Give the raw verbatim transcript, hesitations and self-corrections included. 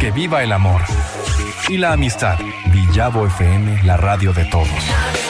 Que viva el amor y la amistad. Villavo F M, la radio de todos.